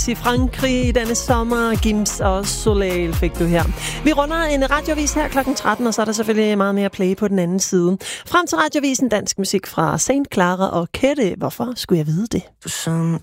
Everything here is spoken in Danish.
i Frankrig i denne sommer. Gims og Soleil fik du her. Vi runder en radiovis her kl. 13, og så er der selvfølgelig meget mere play på den anden side. Frem til radiovisen dansk musik fra Saint Clara og Kette. Hvorfor skulle jeg vide det?